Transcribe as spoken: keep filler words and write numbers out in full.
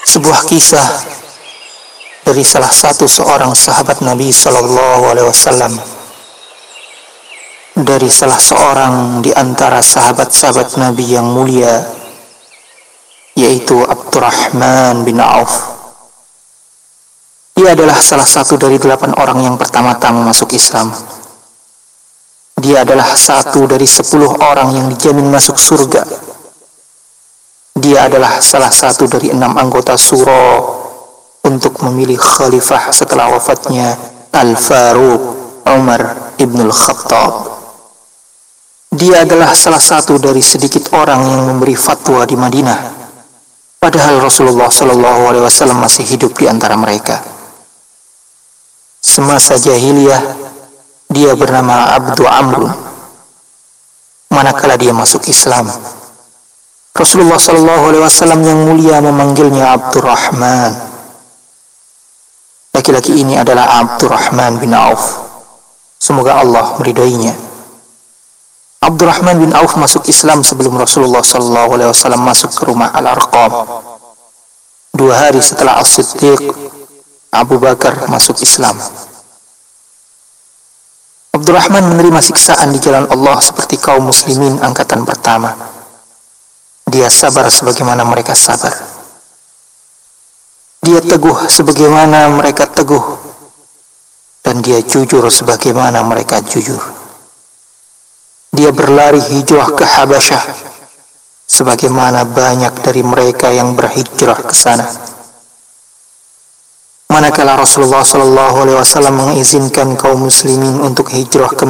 sebuah kisah dari salah satu seorang sahabat Nabi Shallallahu Alaihi Wasallam, dari salah seorang di antara sahabat-sahabat Nabi yang mulia, yaitu Abdurrahman bin Auf. Dia adalah salah satu dari delapan orang yang pertama-tama masuk Islam. Dia adalah satu dari sepuluh orang yang dijamin masuk surga. Dia adalah salah satu dari enam anggota Syuro untuk memilih khalifah setelah wafatnya Al-Faruq Umar ibn Al-Khattab. Dia adalah salah satu dari sedikit orang yang memberi fatwa di Madinah, padahal Rasulullah Shallallahu Alaihi Wasallam masih hidup di antara mereka. Semasa jahiliyah, dia bernama Abdu Amr. Manakala dia masuk Islam, Rasulullah Shallallahu Alaihi Wasallam yang mulia memanggilnya Abdurrahman. Laki-laki ini adalah Abdurrahman bin Auf. Semoga Allah meridainya. Abdurrahman bin Auf masuk Islam sebelum Rasulullah Shallallahu Alaihi Wasallam masuk ke rumah Al-Arqam. Dua hari setelah As-Siddiq, Abu Bakar masuk Islam. Abdurrahman menerima siksaan di jalan Allah seperti kaum muslimin angkatan pertama. Dia sabar sebagaimana mereka sabar. Dia teguh sebagaimana mereka teguh. Dan dia jujur sebagaimana mereka jujur. Dia berlari hijrah ke Habasyah sebagaimana banyak dari mereka yang berhijrah ke sana. Manakala Rasulullah Shallallahu Alaihi Wasallam mengizinkan kaum muslimin untuk hijrah ke